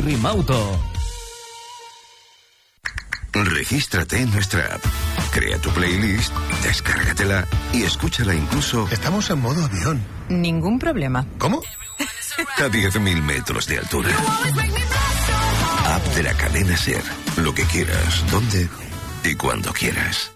Rimauto. Regístrate en nuestra app, crea tu playlist, descárgatela y escúchala incluso... Estamos en modo avión. Ningún problema. ¿Cómo? A 10.000 metros de altura. App de la cadena SER. Lo que quieras, donde y cuando quieras.